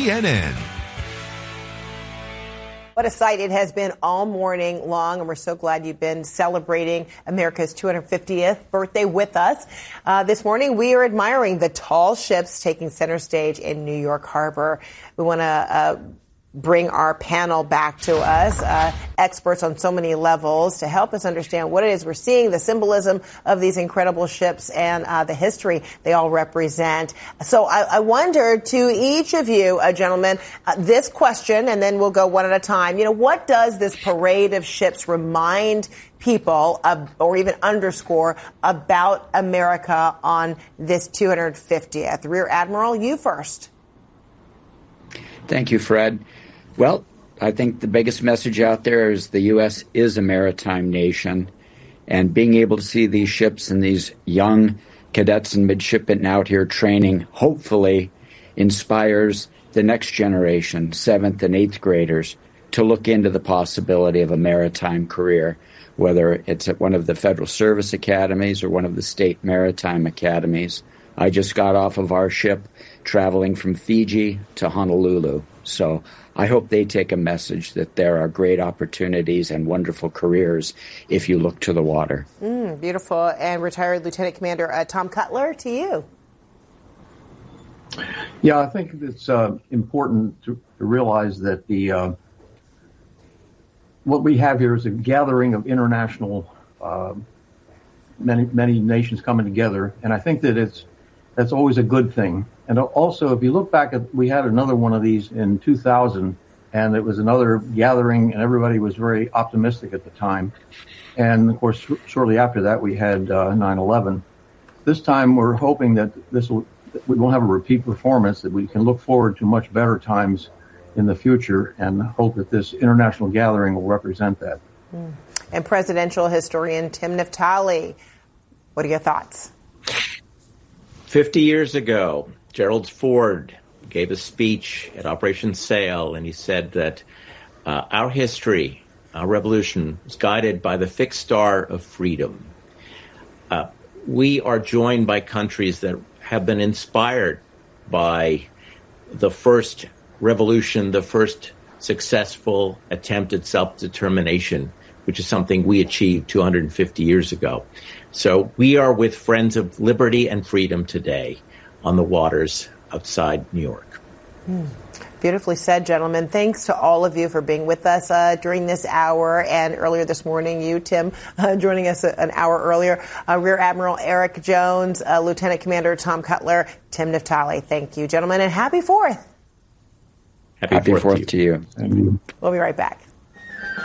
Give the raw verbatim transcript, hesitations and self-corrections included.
N N. What a sight it has been all morning long, and we're so glad you've been celebrating America's two hundred fiftieth birthday with us. Uh, this morning, we are admiring the tall ships taking center stage in New York Harbor. We want to uh, bring our panel back to us, uh, experts on so many levels, to help us understand what it is we're seeing, the symbolism of these incredible ships, and uh, the history they all represent. So I, I wonder, to each of you, uh, gentlemen, uh, this question, and then we'll go one at a time. You know, what does this parade of ships remind people, uh, or even underscore, about America on this two hundred fiftieth? Rear Admiral, you first. Thank you, Fred. Well, I think the biggest message out there is the U S is a maritime nation, and being able to see these ships and these young cadets and midshipmen out here training hopefully inspires the next generation, seventh and eighth graders, to look into the possibility of a maritime career, whether it's at one of the Federal Service Academies or one of the state maritime academies. I just got off of our ship traveling from Fiji to Honolulu. So I hope they take a message that there are great opportunities and wonderful careers if you look to the water. Mm, beautiful. And retired Lieutenant Commander uh, Tom Cutler, to you. Yeah, I think it's uh, important to, to realize that the uh, what we have here is a gathering of international, uh, many many nations coming together, and I think that it's that's always a good thing. And also, if you look back at, we had another one of these in two thousand, and it was another gathering, and everybody was very optimistic at the time. And of course, sh- shortly after that, we had uh, nine eleven. This time, we're hoping that this will, that we won't have a repeat performance, that we can look forward to much better times in the future, and hope that this international gathering will represent that. Mm. And presidential historian Tim Naftali, what are your thoughts? Fifty years ago, Gerald Ford gave a speech at Operation Sail, and he said that uh, our history, our revolution, was guided by the fixed star of freedom. Uh, we are joined by countries that have been inspired by the first revolution, the first successful attempt at self-determination, which is something we achieved two hundred fifty years ago. So we are with friends of liberty and freedom today on the waters outside New York. Mm. Beautifully said, gentlemen. Thanks to all of you for being with us uh, during this hour, and earlier this morning, you, Tim, uh, joining us an hour earlier. Uh, Rear Admiral Eric Jones, uh, Lieutenant Commander Tom Cutler, Tim Naftali. Thank you, gentlemen, and happy Fourth. Happy, happy Fourth, fourth to you. To you. We'll be right back.